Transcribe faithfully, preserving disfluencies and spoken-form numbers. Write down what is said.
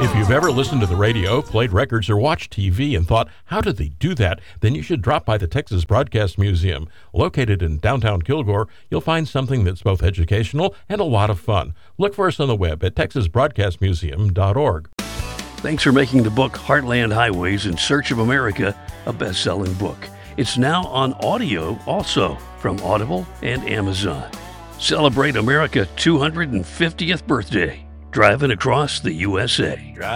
If you've ever listened to the radio, played records, or watched T V and thought, how did they do that? Then you should drop by the Texas Broadcast Museum. Located in downtown Kilgore, you'll find something that's both educational and a lot of fun. Look for us on the web at texas broadcast museum dot org. Thanks for making the book Heartland Highways in Search of America a best-selling book. It's now on audio also from Audible and Amazon. Celebrate America's two hundred fiftieth birthday, driving across the U S A.